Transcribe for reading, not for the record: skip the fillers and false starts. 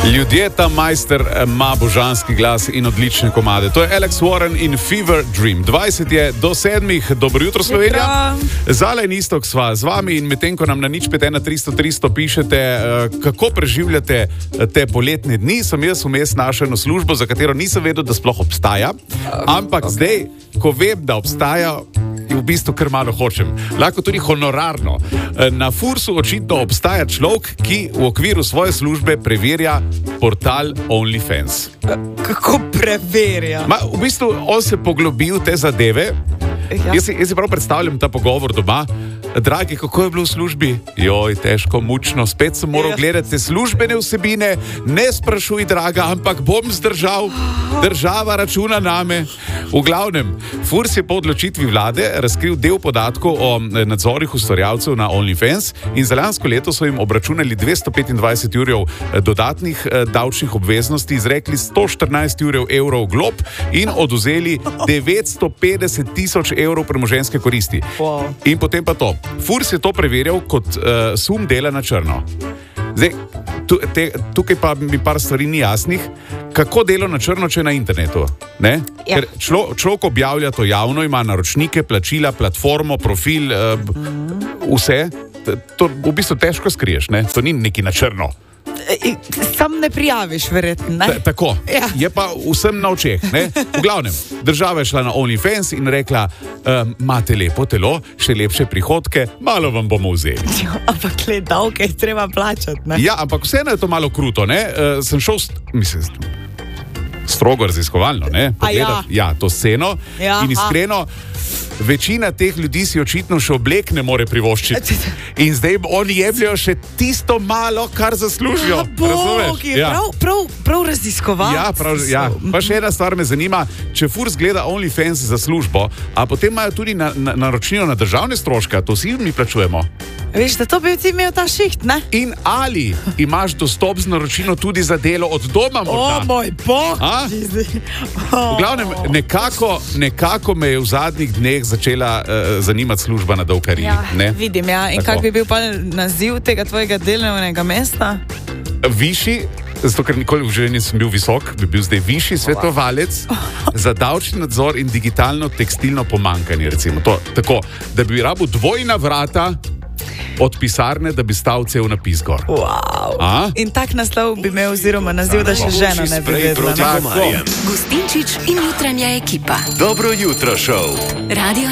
Ljudje, ta majster ima božanski glas in odlične komade. To je Alex Warren in Fever Dream. 20 je do 7. Dobro jutro, Slovenija. Zala in Istok sva z vami in medtem, ko nam na 051-300-300 pišete, kako preživljate te poletne dni, sem jaz vmes našel eno službo, za katero nisem vedel, da sploh obstaja. Ampak zdaj, ko vem, da obstaja, v bistvu kar malo hočem. Lahko tudi honorarno. Na Fursu očitno obstaja človek, ki v okviru svoje službe preverja portal OnlyFans. Kako preverja? V bistvu on se poglobi v te zadeve. Ja. Jaz si prav predstavljam ta pogovor doma. Dragi, kako je bilo v službi? Joj, težko, mučno, spet sem moral gledati te službene vsebine. Ne sprašuj, draga, ampak bom zdržal. Država računa name. V glavnem, Furs je po odločitvi vlade razkril del podatkov o nadzorih ustvarjalcev na OnlyFans in za lansko leto so jim obračunali 225 jurjev dodatnih davčnih obveznosti, izrekli 114 evrov glob in odvzeli 950 000 evrov premoženjske koristi. Wow. In potem pa to. Furs je to preverjal kot sum dela na črno. Zdaj, tukaj pa mi par stvari ni jasnih. Kako delo na črno, če je na internetu? Ne? Ja. Ker človek objavlja to javno, ima naročnike, plačila, platformo, profil, vse. To v bistvu težko skriješ, ne? To ni neki na črno. Sam ne prijaviš, verjetno, ne? Tako, ja. Je pa vsem na očeh, ne? V glavnem, država je šla na OnlyFans in rekla, imate lepo telo, še lepše prihodke, malo vam bomo vzeli. Ampak davke je treba plačati, ne? Ja, ampak vseeno je to malo kruto, ne? Sem šel, strogo raziskovalno, ne? Pogledati, to sceno in iskreno, večina teh ljudi si očitno še oblek ne more privoščiti. In zdaj oni jemljajo še tisto malo, kar zaslužijo. Bog, je prav raziskovalci. Pa še ena stvar me zanima, če Furs gleda OnlyFans za službo, a potem imajo tudi naročnino na državne stroške, to vsi mi plačujemo. Veš, da to bi ti imel ta šiht, ne? In ali imaš dostop z naročino tudi za delo od doma morda? O moj bog! V glavnem, nekako me je v zadnjih dneh začela zanimati služba na Davkariji. Ja, vidim, ja. In kak bi bil pa naziv tega tvojega delovnega mesta? Višji, zato ker nikoli v življenju nisem bil visok, bi bil zdaj višji svetovalec za davčni nadzor in digitalno tekstilno pomanjkanje, recimo. Tako, da bi rabil dvojna vrata od pisarne, da bi stal cel napis gor. Wow. In tak naslov bi imel, oziroma naziv, da še žena ne bi vedela. Gustinčič in jutranja ekipa. Dobro jutro, šov. Radio